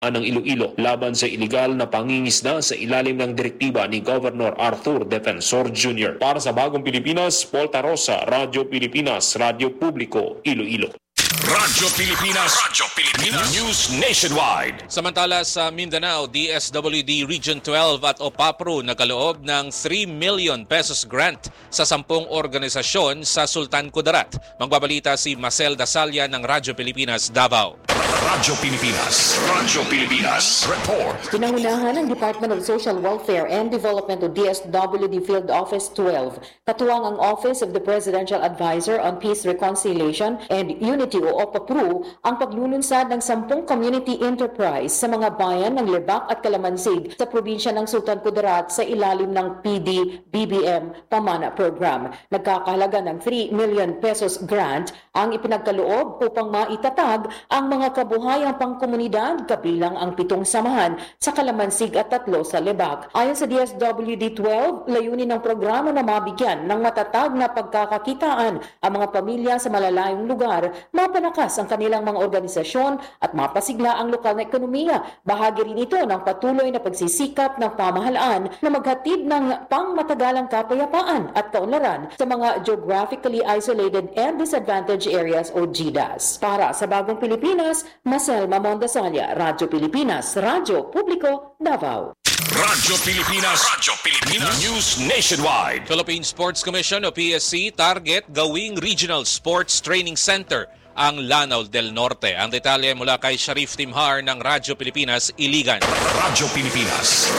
ng Iloilo laban sa iligal na pangingisda sa ilalim ng direktiba ni Governor Arthur Defensor Jr. Para sa Bagong Pilipinas, Paul Tarosa, Radyo Pilipinas, Radyo Publiko, Iloilo. Radyo Pilipinas News Nationwide. Samantala sa Mindanao, DSWD Region 12 at OPAPRO nagkaloob ng 3 million pesos grant sa 10 organisasyon sa Sultan Kudarat. Magbabalita si Marcel Dasalia ng Radyo Pilipinas, Davao. Radyo Pilipinas Report. Pinangunahan ng Department of Social Welfare and Development o DSWD Field Office 12, katuwang ang Office of the Presidential Advisor on Peace, Reconciliation and Unity o OPAPRO ang paglulunsad ng 10 community enterprise sa mga bayan ng Lebak at Kalamansig sa probinsya ng Sultan Kudarat sa ilalim ng PD-BBM Pamana Program. Nagkakahalaga ng 3 million pesos grant ang ipinagkaloob upang maitatag ang mga kabuhayang pangkomunidad kabilang ang 7 samahan sa Kalamansig at 3 sa Lebak. Ayon sa DSWD-12, layunin ng programa na mabigyan ng matatag na pagkakakitaan ang mga pamilya sa malalayong lugar, mapalakas ang kanilang mga organisasyon at mapasigla ang lokal na ekonomiya. Bahagi rin ito ng patuloy na pagsisikap ng pamahalaan na maghatid ng pangmatagalang kapayapaan at kaunlaran sa mga geographically isolated and disadvantaged areas o GIDAs. Para sa Bagong Pilipinas, Marcel Mamondasalia, Radyo Pilipinas, Radyo Publiko, Davao. Radyo Pilipinas News Nationwide. Philippine Sports Commission o PSC target gawing Regional Sports Training Center ang Lanao del Norte. Ang detalye mula kay Sharif Timhar ng Radyo Pilipinas, Iligan. Radyo Pilipinas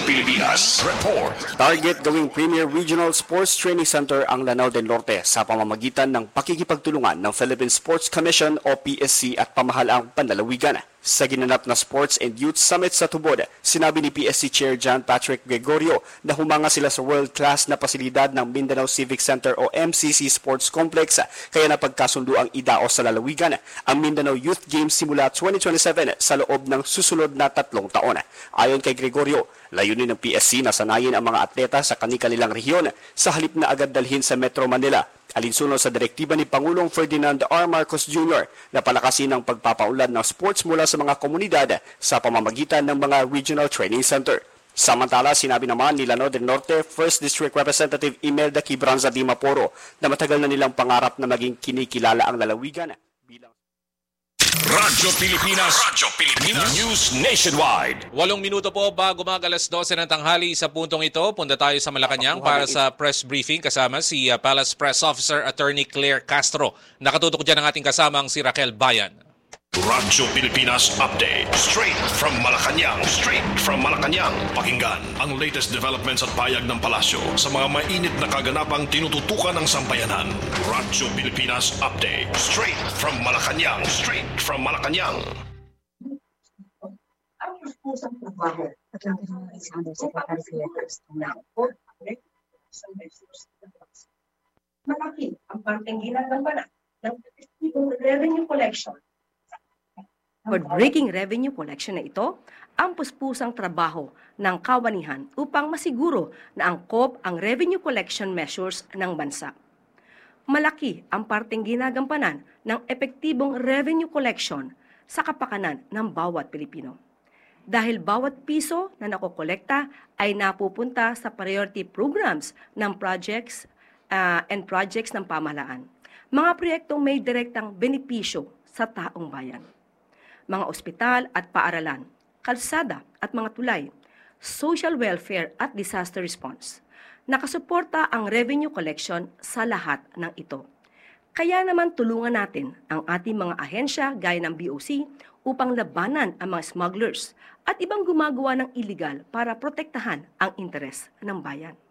Report. Target gawing Premier Regional Sports Training Center ang Lanao del Norte sa pamamagitan ng pakikipagtulungan ng Philippine Sports Commission o PSC at pamahalaang panlalawigan. Sa ginanap na Sports and Youth Summit sa Tubod, sinabi ni PSC Chair John Patrick Gregorio na humanga sila sa world-class na pasilidad ng Mindanao Civic Center o MCC Sports Complex, kaya napagkasundo ang idaos sa lalawigan ang Mindanao Youth Games simula 2027 sa loob ng susunod na 3 taon. Ayon kay Gregorio, layunin ng PSC na sanayin ang mga atleta sa kanilang rehiyon sa halip na agad dalhin sa Metro Manila, alinsunod sa direktiba ni Pangulong Ferdinand R. Marcos Jr. na palakasin ang pagpapaunlad ng sports mula sa mga komunidad sa pamamagitan ng mga regional training center. Samantala, sinabi naman ni Lanao del Norte 1st District Representative Imelda Quibranza Di Maporo na matagal na nilang pangarap na maging kinikilala ang lalawigan bilang Radyo Pilipinas News Nationwide. 8 minuto po bago mag-alas 12 ng tanghali sa puntong ito. Punta tayo sa Malacanang para sa press briefing kasama si Palace Press Officer Attorney Claire Castro. Nakatutok dyan ang ating kasamang si Raquel Bayan. Radyo Pilipinas Update. Straight from Malacanang. Pakinggan ang latest developments at payag ng palasyo sa mga mainit na kaganapang tinututukan ng sambayanan. Radyo Pilipinas Update. Straight from Malacanang. Ang pusang trabaho at lang ng Undersecretary Philippines malaki ang parteng ginagampanan ng revenue collection. Record-breaking revenue collection na ito ang puspusang trabaho ng kawanihan upang masiguro na angkop ang revenue collection measures ng bansa. Malaki ang parteng ginagampanan ng epektibong revenue collection sa kapakanan ng bawat Pilipino. Dahil bawat piso na nakokolekta ay napupunta sa priority programs ng projects ng pamahalaan. Mga proyektong may direktang benepisyo sa taong bayan. Mga ospital at paaralan, kalsada at mga tulay, social welfare at disaster response. Nakasuporta ang revenue collection sa lahat ng ito. Kaya naman tulungan natin ang ating mga ahensya gaya ng BOC upang labanan ang mga smugglers at ibang gumagawa ng illegal para protektahan ang interes ng bayan.